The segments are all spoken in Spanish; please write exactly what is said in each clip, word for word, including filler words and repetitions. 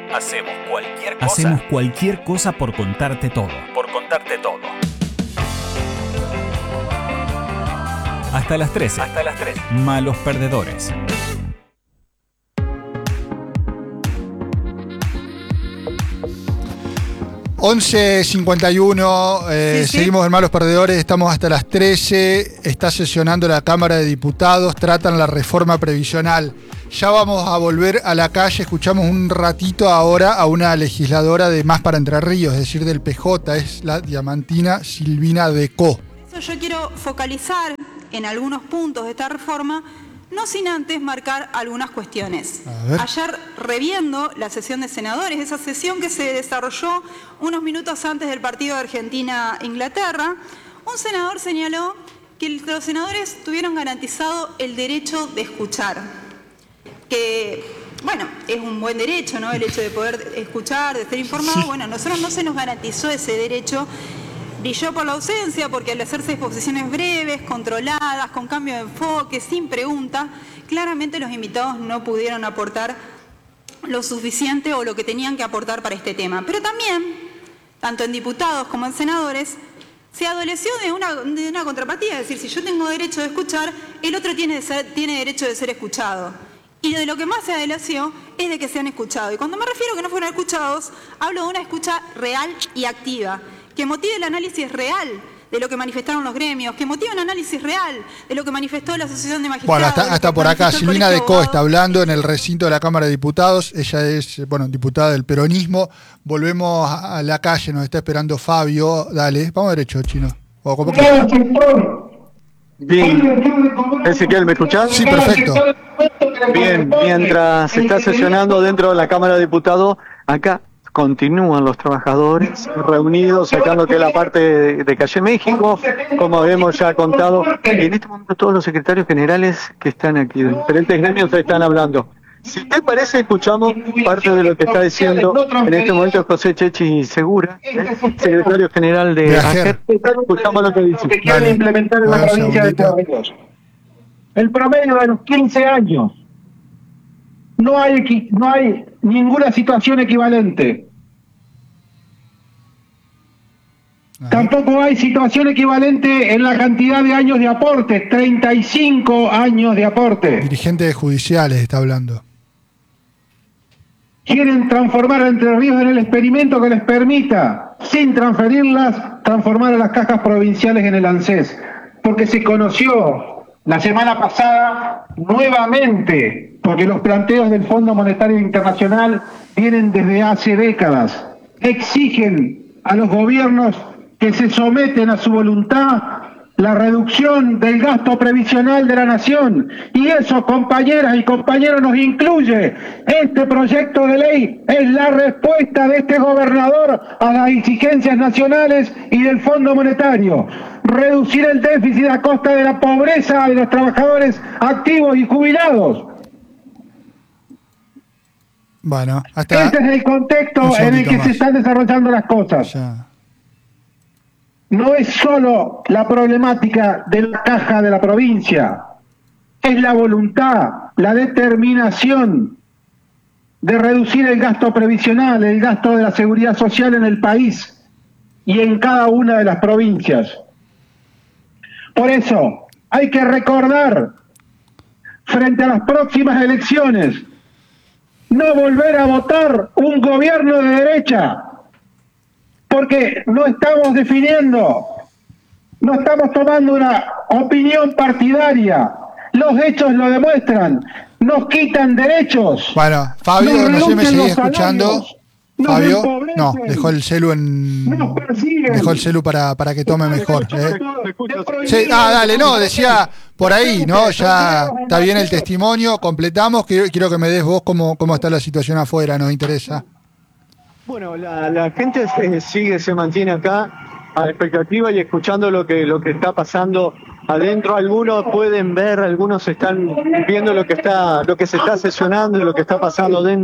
Hacemos cualquier cosa. Hacemos cualquier cosa por contarte todo. Por contarte todo. Hasta las trece. Hasta las trece. Malos perdedores. once cincuenta y uno, eh, sí, sí. Seguimos en Malos Perdedores, estamos hasta las trece, está sesionando la Cámara de Diputados, tratan la reforma previsional. Ya vamos a volver a la calle, escuchamos un ratito ahora a una legisladora de Más para Entre Ríos, es decir, del P J, es la diamantina Silvina Decó. Yo quiero focalizar en algunos puntos de esta reforma, no sin antes marcar algunas cuestiones. Ayer, reviendo la sesión de senadores, esa sesión que se desarrolló unos minutos antes del partido de Argentina-Inglaterra, un senador señaló que los senadores tuvieron garantizado el derecho de escuchar. Que, bueno, es un buen derecho, ¿no? El hecho de poder escuchar, de ser informado. Bueno, a nosotros no se nos garantizó ese derecho. Brilló por la ausencia, porque al hacerse exposiciones breves, controladas, con cambio de enfoque, sin pregunta, claramente los invitados no pudieron aportar lo suficiente o lo que tenían que aportar para este tema. Pero también, tanto en diputados como en senadores, se adoleció de una, de una contrapartida, es decir, si yo tengo derecho de escuchar, el otro tiene, de ser, tiene derecho de ser escuchado. Y de lo que más se adoleció es de que sean escuchados. Y cuando me refiero a que no fueron escuchados, hablo de una escucha real y activa, que motive el análisis real de lo que manifestaron los gremios, que motive un análisis real de lo que manifestó la Asociación de Magistrados. Bueno, hasta, hasta por acá, Silvina Decó está hablando en el recinto de la Cámara de Diputados, ella es, bueno, diputada del peronismo. Volvemos a la calle, nos está esperando Fabio, dale, vamos derecho, Chino. O como que... Bien, Ezequiel, ¿me escuchás? Sí, perfecto. Bien, mientras se está sesionando dentro de la Cámara de Diputados, acá continúan los trabajadores reunidos acá en lo que es la parte de, de Calle México, como hemos ya contado. En este momento todos los secretarios generales que están aquí, de diferentes gremios, están hablando. Si te parece, escuchamos parte de lo que está diciendo en este momento José Chechi Segura, ¿eh? Secretario general de, de AGER. Escuchamos lo que dice. Que quieren implementar en la provincia de Entre Ríos. El promedio de los quince años. No hay, no hay ninguna situación equivalente. Ajá. Tampoco hay situación equivalente en la cantidad de años de aportes, treinta y cinco años de aporte. Dirigentes judiciales está hablando. Quieren transformar a Entre Ríos en el experimento que les permita, sin transferirlas, transformar a las cajas provinciales en el ANSES. Porque se conoció la semana pasada nuevamente, porque los planteos del Fondo Monetario Internacional vienen desde hace décadas. Exigen a los gobiernos que se someten a su voluntad la reducción del gasto previsional de la nación. Y eso, compañeras y compañeros, nos incluye. Este proyecto de ley es la respuesta de este gobernador a las exigencias nacionales y del Fondo Monetario. Reducir el déficit a costa de la pobreza de los trabajadores activos y jubilados. Bueno, hasta este es el contexto en el que más se están desarrollando las cosas. Ya. No es solo la problemática de la caja de la provincia, es la voluntad, la determinación de reducir el gasto previsional, el gasto de la seguridad social en el país y en cada una de las provincias. Por eso, hay que recordar, frente a las próximas elecciones, no volver a votar un gobierno de derecha, porque no estamos definiendo, no estamos tomando una opinión partidaria. Los hechos lo demuestran, nos quitan derechos. Bueno, Fabio, no sé si me seguís escuchando. Fabio, no, dejó el celu en. Dejó el celu para, para que tome mejor. ¿eh? Sí, ah, dale, no, decía por ahí, ¿no? Ya está bien el testimonio, completamos. Quiero, quiero que me des vos cómo, cómo está la situación afuera, nos interesa. Bueno, la, la gente se, sigue, se mantiene acá a la expectativa y escuchando lo que lo que está pasando adentro. Algunos pueden ver, algunos están viendo lo que está lo que se está sesionando y lo que está pasando dentro.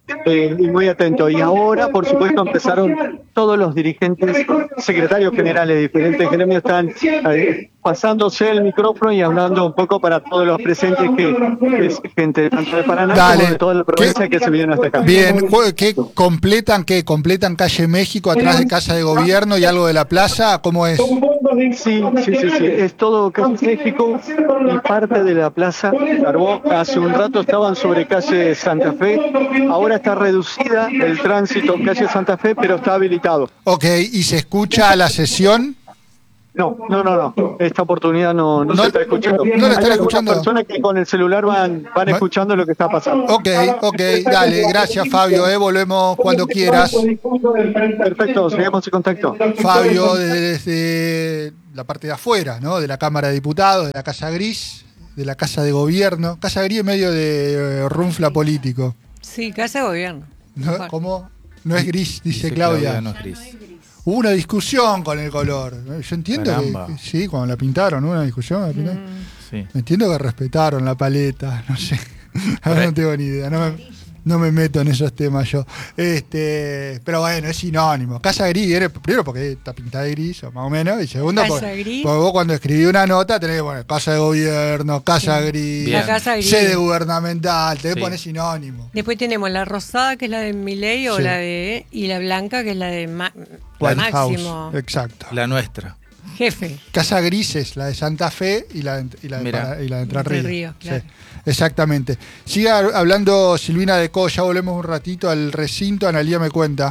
eh, y muy atento. Y ahora, por supuesto, empezaron todos los dirigentes, secretarios generales de diferentes gremios, están eh, pasándose el micrófono y hablando un poco para todos los presentes, que, que es gente tanto de Paraná Dale. como de toda la provincia ¿Qué? que se vienen hasta acá. Bien, ¿qué completan? ¿Qué completan Calle México atrás de Casa de Gobierno y algo de la plaza? ¿Cómo es? Sí, sí, sí, sí, es todo Calle México y parte de la plaza Carbó. Hace un rato estaban sobre Calle Santa Fe, ahora está reducida el tránsito en Calle Santa Fe, pero está habilitado. Ok, ¿y se escucha la sesión? No, no, no, no. Esta oportunidad no, no, No- se está escuchando. no la están Hay algunas escuchando. personas que con el celular van, van escuchando lo que está pasando. Ok, ok, dale, gracias Fabio, eh, volvemos cuando quieras. Perfecto, seguimos en contacto. Fabio, desde la parte de afuera, ¿no? De la Cámara de Diputados, de la Casa Gris, de la Casa de Gobierno. Casa Gris en medio de eh, runfla político. Sí, Casa de Gobierno. ¿No? Mejor. ¿Cómo? No es gris, dice Sí, Claudia. no es gris. Hubo una discusión con el color. Yo entiendo Caramba. que, que sí, cuando la pintaron, hubo una discusión. la pintaron. Sí. Entiendo que respetaron la paleta, no sé. Ahora no tengo ni idea, no me, no me meto en esos temas yo. Este, pero bueno, es sinónimo. Casa Gris, viene primero porque está pintada de gris, o más o menos, y segundo Casa porque, Gris. porque vos cuando escribí una nota tenés que poner Casa de Gobierno, Casa Gris, Bien. La Casa Gris. sede gubernamental, tenés que Sí. poner sinónimo. Después tenemos la rosada, que es la de Milei, o Sí. la de y la blanca, que es la de Ma- White Máximo House, exacto. La nuestra. Jefe. Casa Gris es la de Santa Fe y la de, y la de, Mirá. Para- y la de Entre Entre Ríos. Ríos, claro. Sí, exactamente. Siga hablando Silvina de Co, ya volvemos un ratito al recinto, Analía me cuenta.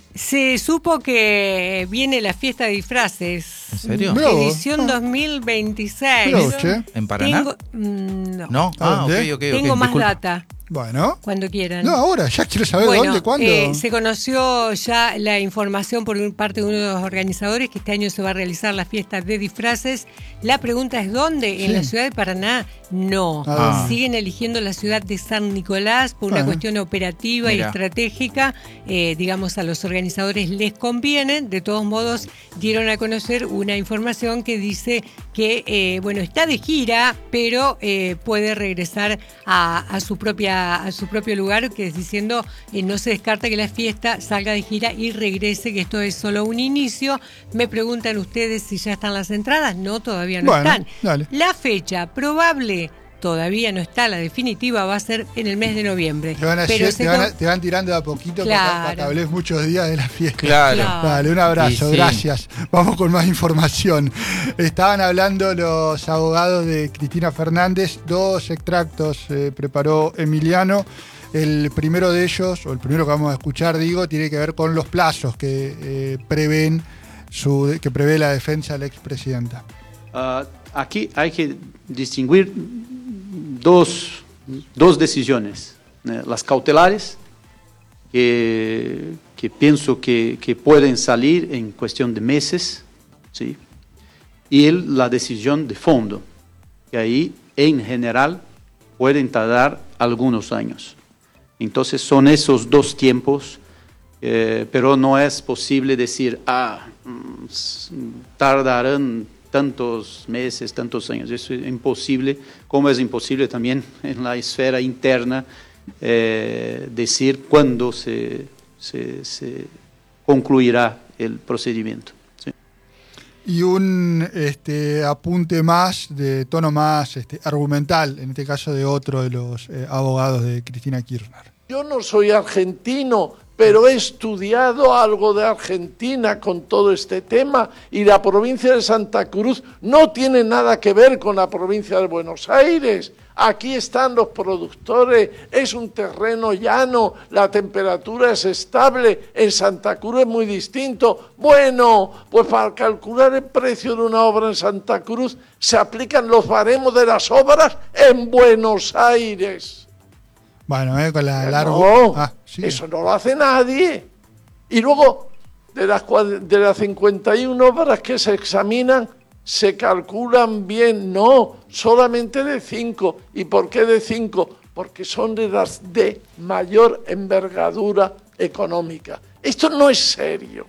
Se supo que viene la fiesta de disfraces. ¿En serio? Mirá vos. Edición dos mil veintiséis. Mirá vos, che. ¿En Paraná? Tengo, mm, no. No, ¿A ah, ok, dónde? ok, ok. Tengo más disculpa. data, Bueno. cuando quieran. No, ahora, ya quiero saber Bueno, dónde, cuándo. eh, se conoció ya la información por un- parte de uno de los organizadores que este año se va a realizar la fiesta de disfraces. La pregunta es ¿dónde? ¿En Sí. la ciudad de Paraná? No. Ah. Siguen eligiendo la ciudad de San Nicolás por una Bueno. cuestión operativa Mirá. y estratégica. Eh, digamos, a los organizadores les conviene. De todos modos, dieron a conocer una información que dice que, eh, bueno, está de gira, pero eh, puede regresar a, a su propia a su propio lugar, que es diciendo, eh, no se descarta que la fiesta salga de gira y regrese, que esto es solo un inicio. Me preguntan ustedes si ya están las entradas. No, todavía no Bueno, están. dale. La fecha probable todavía no está, la definitiva va a ser en el mes de noviembre. Te van, a Pero lle- se te, van a- con- te van tirando de a poquito para, Claro. para que hables muchos días de la fiesta. Claro. Claro. Dale, un abrazo, Y sí. gracias. Vamos con más información. Estaban hablando los abogados de Cristina Fernández, dos extractos eh, preparó Emiliano. El primero de ellos, o el primero que vamos a escuchar, digo, tiene que ver con los plazos que eh, prevén su, que prevé la defensa de la expresidenta. Ah, aquí hay que distinguir dos, dos decisiones, ¿eh? Las cautelares, que, que pienso que, que pueden salir en cuestión de meses, ¿sí? Y el- la decisión de fondo, que ahí en general pueden tardar algunos años. Entonces son esos dos tiempos, eh, pero no es posible decir, ah, mm, s- tardarán tantos meses, tantos años. Eso es imposible, como es imposible también en la esfera interna eh, decir cuándo se, se, se concluirá el procedimiento. ¿Sí? Y un este, apunte más, de tono más este, argumental, en este caso de otro de los eh, abogados de Cristina Kirchner. Yo no soy argentino, pero he estudiado algo de Argentina con todo este tema y la provincia de Santa Cruz no tiene nada que ver con la provincia de Buenos Aires. Aquí están los productores, es un terreno llano, la temperatura es estable, en Santa Cruz es muy distinto. Bueno, pues para calcular el precio de una obra en Santa Cruz se aplican los baremos de las obras en Buenos Aires. Bueno, eh, con la largo. No, Ah, sí. eso no lo hace nadie. Y luego, de las, cua- de las cincuenta y una obras que se examinan, se calculan bien. No, solamente de cinco. ¿Y por qué de cinco? Porque son de las de mayor envergadura económica. Esto no es serio.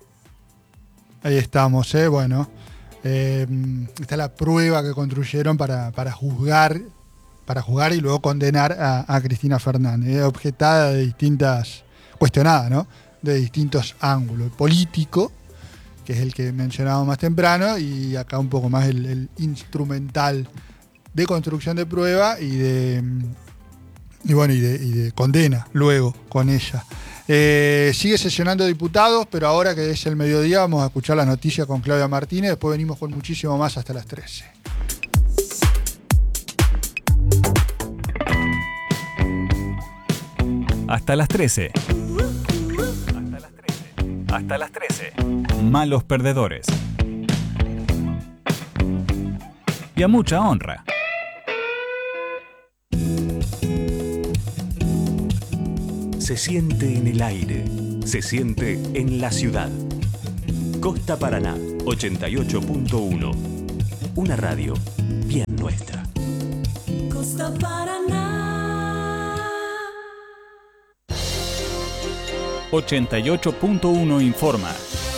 Ahí estamos, ¿eh? Bueno, eh, esta es la prueba que construyeron para, para juzgar, para jugar y luego condenar a, a Cristina Fernández, objetada de distintas, cuestionada, ¿no? De distintos ángulos, político, que es el que mencionábamos más temprano, y acá un poco más el, el instrumental de construcción de prueba y de y bueno y de, y de condena luego con ella. Eh, sigue sesionando diputados, pero ahora que es el mediodía vamos a escuchar las noticias con Claudia Martínez, después venimos con muchísimo más hasta las trece. Hasta las trece. Hasta las trece. Hasta las trece. Malos perdedores. Y a mucha honra. Se siente en el aire, se siente en la ciudad. Costa Paraná, ochenta y ocho punto uno. Una radio bien nuestra. Costa Paraná. ochenta y ocho punto uno informa.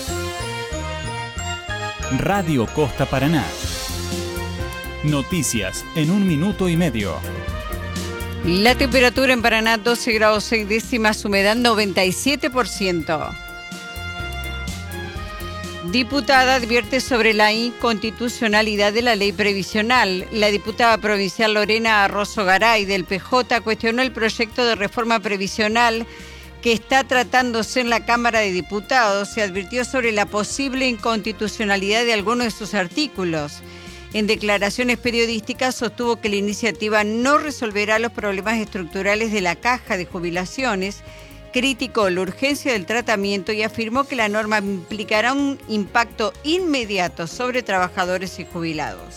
Radio Costa Paraná. Noticias en un minuto y medio. La temperatura en Paraná doce grados seis décimas, humedad noventa y siete por ciento. Diputada advierte sobre la inconstitucionalidad de la ley previsional. La diputada provincial Lorena Arrozo Garay del P J cuestionó el proyecto de reforma previsional que está tratándose en la Cámara de Diputados y advirtió sobre la posible inconstitucionalidad de algunos de sus artículos. En declaraciones periodísticas sostuvo que la iniciativa no resolverá los problemas estructurales de la caja de jubilaciones, criticó la urgencia del tratamiento y afirmó que la norma implicará un impacto inmediato sobre trabajadores y jubilados.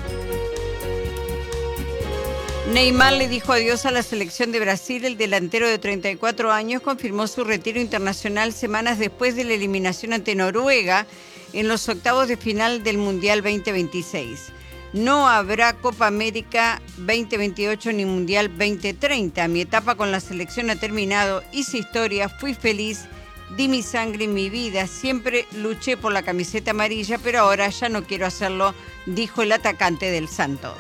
Neymar le dijo adiós a la selección de Brasil. El delantero de treinta y cuatro años confirmó su retiro internacional semanas después de la eliminación ante Noruega en los octavos de final del Mundial veinte veintiséis. No habrá Copa América veinte veintiocho ni Mundial veinte treinta. Mi etapa con la selección ha terminado. Hice historia, fui feliz, di mi sangre y mi vida. Siempre luché por la camiseta amarilla, pero ahora ya no quiero hacerlo, dijo el atacante del Santos.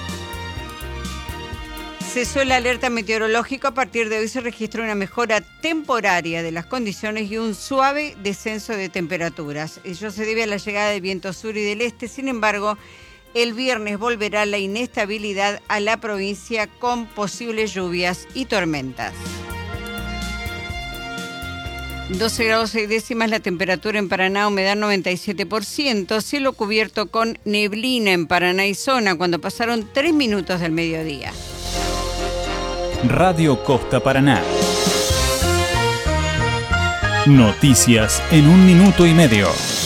Cesó el alerta meteorológico. A partir de hoy se registró una mejora temporaria de las condiciones y un suave descenso de temperaturas. Ello se debe a la llegada del viento sur y del este. Sin embargo, el viernes volverá la inestabilidad a la provincia con posibles lluvias y tormentas. doce grados seis décimas la temperatura en Paraná, humedad noventa y siete por ciento, cielo cubierto con neblina en Paraná y zona cuando pasaron tres minutos del mediodía. Radio Costa Paraná. Noticias en un minuto y medio.